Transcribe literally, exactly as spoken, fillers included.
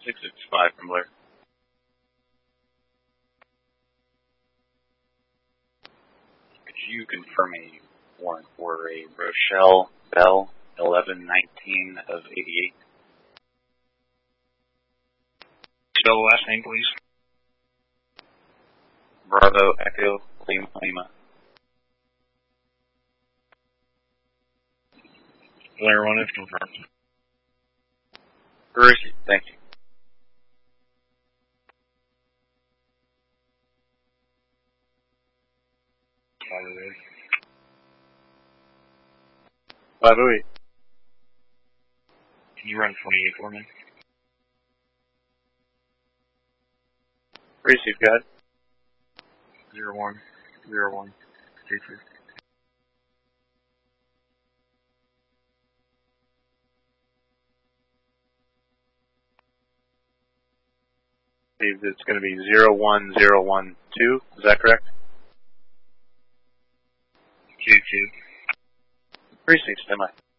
six six five from Blair. Could you confirm a warrant for a Rochelle Bell, eleven nineteen of eighty-eight? Spell the last name, please. Bravo Echo Lima Lima. Blair one is confirmed. Received. Thank you. five oh eight. Can you run twenty-eight for me? Received, go ahead. Zero one, zero one, two two. It's going to be zero one zero one two, is that correct? Two two. Received, stand by.